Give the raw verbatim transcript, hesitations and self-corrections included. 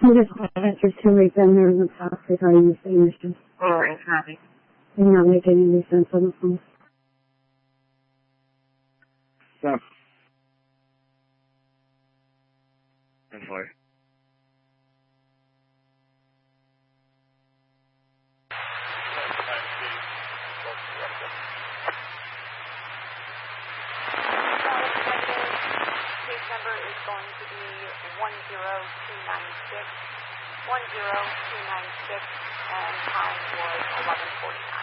I just answered two weeks in there in the past regarding the same issue. Alright, copy. I'm not making any sense on the phone. Stop. I'm sorry. Case number is going to be one zero two nine six, one zero two nine six, and time was eleven forty-nine.